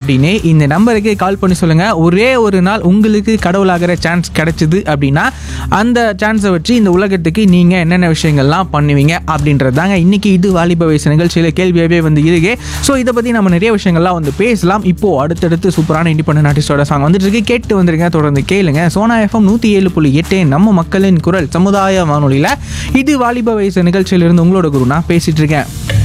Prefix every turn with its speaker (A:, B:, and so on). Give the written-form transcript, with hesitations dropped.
A: அப்படின்னு இந்த நம்பருக்கு கால் பண்ணி சொல்லுங்கள். ஒரே ஒரு நாள் உங்களுக்கு கடவுளாகிற சான்ஸ் கிடைச்சிது அப்படின்னா அந்த சான்ஸை வச்சு இந்த உலகத்துக்கு நீங்கள் என்னென்ன விஷயங்கள்லாம் பண்ணுவீங்க அப்படின்றது தாங்க இன்றைக்கி இது வாலிப வயசு நிகழ்ச்சியில் கேள்வியாகவே வந்து இருக்கு. ஸோ இதை பற்றி நம்ம நிறைய விஷயங்கள்லாம் வந்து பேசலாம். இப்போது அடுத்தடுத்து சூப்பரான இண்டிபெண்டன்ட் ஆர்டிஸ்டோட சாங் வந்துட்டு இருக்கு, கேட்டு வந்துருங்க, தொடர்ந்து கேளுங்க. சோனா FM 107.8 நம்ம மக்களின் குரல் சமுதாய வானொலியில் இது வாலிப வயசு நிகழ்ச்சியிலிருந்து உங்களோட குரு நான் பேசிட்டு இருக்கேன்.